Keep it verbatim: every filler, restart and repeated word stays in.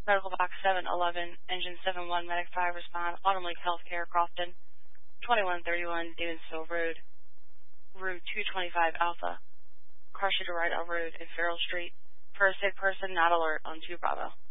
Medical Box seven eleven, Engine seven one, Medic five, respond. Autumn Lake Healthcare, Crofton, twenty-one thirty-one, Davidsville Road, Route two twenty-five Alpha, car to right on road in Farrell Street. For a sick person, not alert on two Bravo.